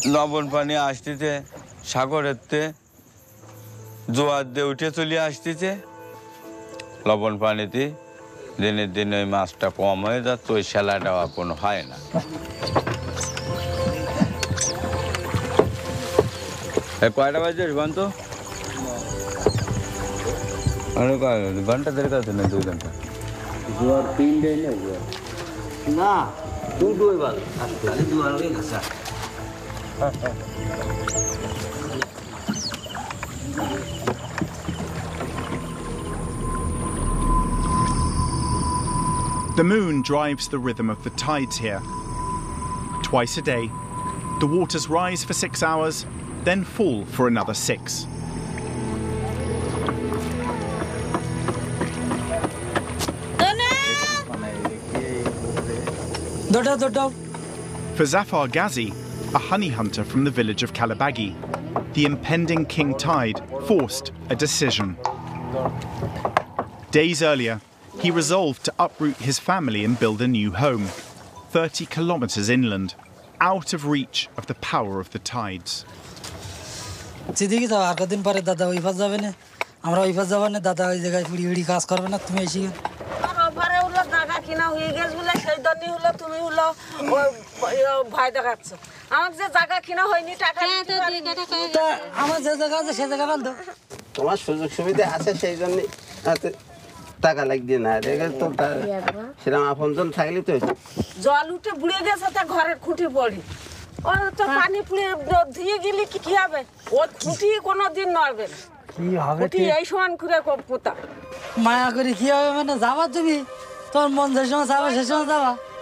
লবণ পানি আসতেছে সাগরেরতে, জোয়ার দিয়ে উঠে চলে আসতেছে। লবণ পানিতে দিনের দিন ওই মাছটা কম হয়ে যাচ্ছে, ওই সেলাটা কোনো হয় না। কয়টা বাজে বন্ত? ঘন্টা দেড় কাছে না, 2 ঘন্টা। জোয়ার 3 ডে না, 2 বার খালি জোয়ার হয়ে গেছে। The moon drives the rhythm of the tides here. Twice a day, the waters rise for 6 hours, then fall for another 6. For Zafar Ghazi, a honey hunter from the village of Kalabagi, the impending king tide forced a decision. Days earlier, he resolved to uproot his family and build a new home, 30 kilometers inland, out of reach of the power of the tides. তোমার সুযোগ সুবিধা আছে সেই জন্য টাকা লাগবে না, তো সেরকম আপনজন থাকলে তো জল উঠে বুড়ে গেছে, তা ঘরের খুঁটি পড়ি, ও তো পানি পুড়ে ধুয়ে গেলে কি হবে? ও খুঁটি কোনোদিন নড়বে না, কি হবে? এই সমান করে পোতা মায়া করে কি হবে? মানে যাবা তুমি, তোর মন যে সময় যাবে সে সময় যাবা।